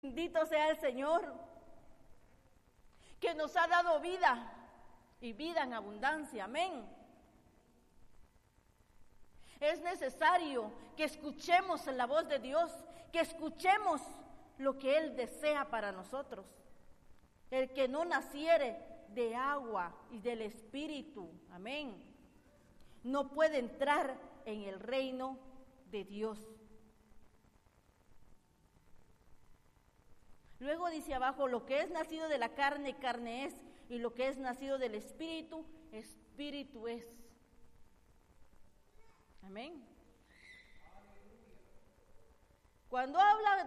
Bendito sea el Señor, que nos ha dado vida y vida en abundancia. Amén. Es necesario que escuchemos la voz de Dios, que escuchemos lo que Él desea para nosotros. El que no naciere de agua y del Espíritu, amén, no puede entrar en el reino de Dios. Luego dice abajo, lo que es nacido de la carne, carne es, y lo que es nacido del Espíritu, Espíritu es. Amén. Cuando habla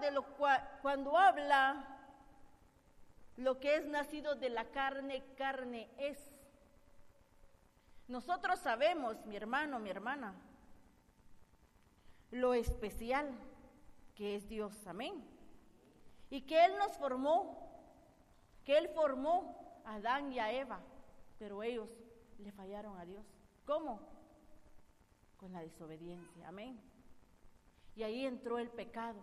lo que es nacido de la carne, carne es. Nosotros sabemos, mi hermano, mi hermana, lo especial que es Dios, amén. Y que Él nos formó, que Él formó a Adán y a Eva, pero ellos le fallaron a Dios. ¿Cómo? Con la desobediencia, amén. Y ahí entró el pecado.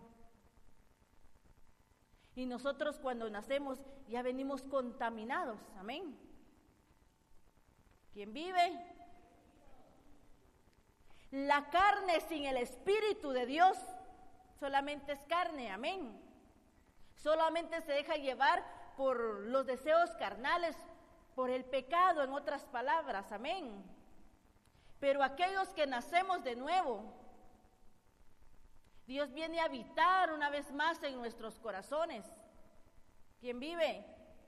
Y nosotros cuando nacemos ya venimos contaminados, amén. ¿Quién vive? La carne sin el Espíritu de Dios solamente es carne, amén. Solamente se deja llevar por los deseos carnales, por el pecado, en otras palabras, amén. Pero aquellos que nacemos de nuevo, Dios viene a habitar una vez más en nuestros corazones. ¿Quién vive?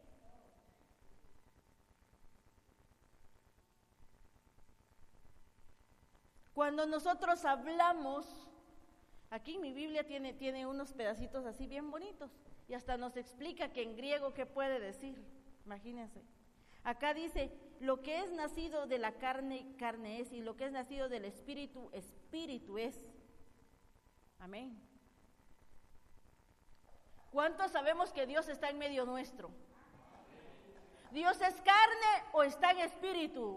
Cuando nosotros hablamos, aquí mi Biblia tiene unos pedacitos así bien bonitos. Y hasta nos explica que en griego qué puede decir. Imagínense. Acá dice, lo que es nacido de la carne, carne es, y lo que es nacido del Espíritu, Espíritu es. Amén. ¿Cuántos sabemos que Dios está en medio nuestro? ¿Dios es carne o está en espíritu?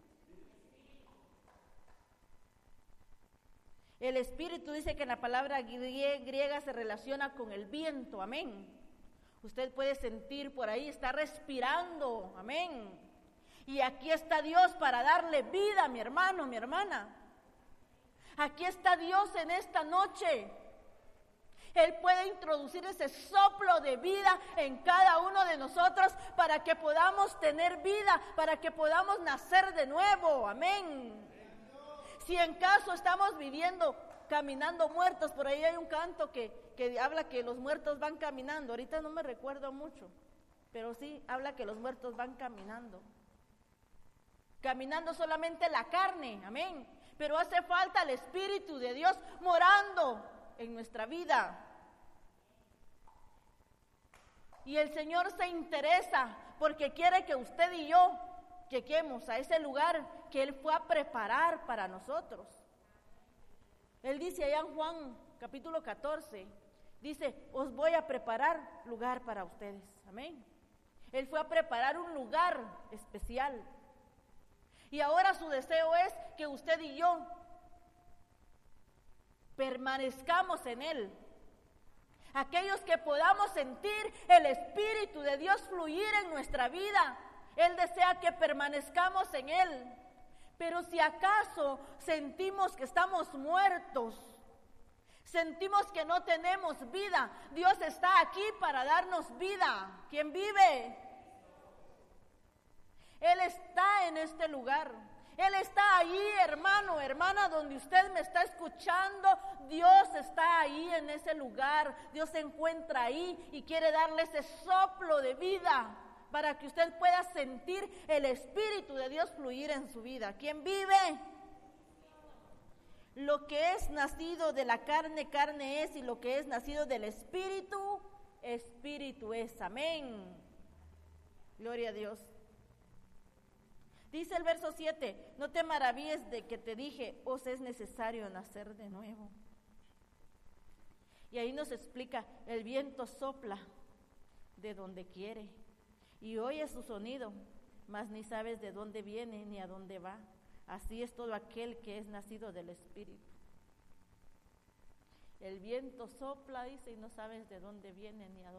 El espíritu dice que en la palabra griega se relaciona con el viento, amén. Usted puede sentir por ahí, está respirando, amén. Y aquí está Dios para darle vida, mi hermano, mi hermana. Aquí está Dios en esta noche. Él puede introducir ese soplo de vida en cada uno de nosotros para que podamos tener vida, para que podamos nacer de nuevo, amén. Si en caso estamos viviendo, caminando muertos, por ahí hay un canto que habla que los muertos van caminando, ahorita no me recuerdo mucho, pero sí habla que los muertos van caminando solamente la carne, amén, pero hace falta el Espíritu de Dios morando en nuestra vida. Y el Señor se interesa porque quiere que usted y yo lleguemos a ese lugar que Él fue a preparar para nosotros. Él dice allá en Juan capítulo 14, dice, os voy a preparar lugar para ustedes, amén. Él fue a preparar un lugar especial. Y ahora su deseo es que usted y yo permanezcamos en Él. Aquellos que podamos sentir el Espíritu de Dios fluir en nuestra vida. Él desea que permanezcamos en Él. Pero si acaso sentimos que estamos muertos, sentimos que no tenemos vida, Dios está aquí para darnos vida. ¿Quién vive? Él está en este lugar. Él está ahí, hermano, hermana, donde usted me está escuchando. Dios está ahí en ese lugar. Dios se encuentra ahí y quiere darle ese soplo de vida para que usted pueda sentir el Espíritu de Dios fluir en su vida. ¿Quién vive? Lo que es nacido de la carne, carne es, y lo que es nacido del Espíritu, Espíritu es. Amén. Gloria a Dios. Dice el verso 7, no te maravilles de que te dije, os es necesario nacer de nuevo. Y ahí nos explica, el viento sopla de donde quiere y oyes su sonido, mas ni sabes de dónde viene ni a dónde va. Así es todo aquel que es nacido del Espíritu. El viento sopla, dice, y no sabes de dónde viene ni a dónde